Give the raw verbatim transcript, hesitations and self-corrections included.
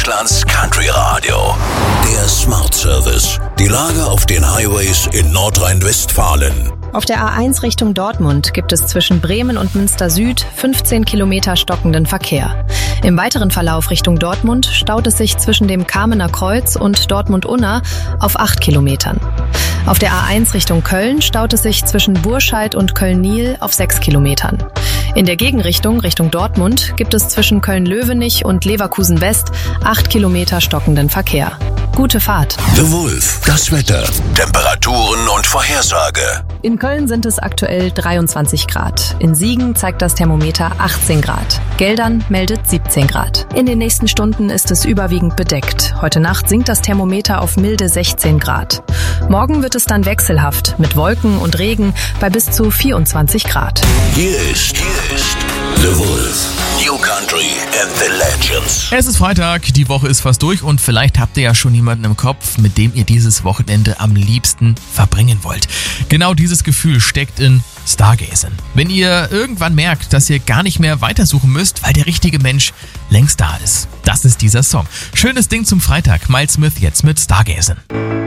Deutschlands Country Radio. Der Smart Service. Die Lage auf den Highways in Nordrhein-Westfalen. Auf der A eins Richtung Dortmund gibt es zwischen Bremen und Münster Süd fünfzehn Kilometer stockenden Verkehr. Im weiteren Verlauf Richtung Dortmund staut es sich zwischen dem Kamener Kreuz und Dortmund-Unna auf acht Kilometern. Auf der A eins Richtung Köln staut es sich zwischen Burscheid und Köln-Niel auf sechs Kilometern. In der Gegenrichtung Richtung Dortmund gibt es zwischen Köln-Löwenich und Leverkusen West acht Kilometer stockenden Verkehr. Gute Fahrt. The Wolf, das Wetter, Temperaturen und Vorhersage. In Köln sind es aktuell dreiundzwanzig Grad. In Siegen zeigt das Thermometer achtzehn Grad. Geldern meldet siebzehn Grad. In den nächsten Stunden ist es überwiegend bedeckt. Heute Nacht sinkt das Thermometer auf milde sechzehn Grad. Morgen wird es dann wechselhaft mit Wolken und Regen bei bis zu vierundzwanzig Grad. Hier ist, hier ist The Wolf. New Country and the Legends. Es ist Freitag, die Woche ist fast durch und vielleicht habt ihr ja schon jemanden im Kopf, mit dem ihr dieses Wochenende am liebsten verbringen wollt. Genau dieses Gefühl steckt in Stargazen. Wenn ihr irgendwann merkt, dass ihr gar nicht mehr weitersuchen müsst, weil der richtige Mensch längst da ist. Das ist dieser Song. Schönes Ding zum Freitag. Miles Smith jetzt mit Stargazen.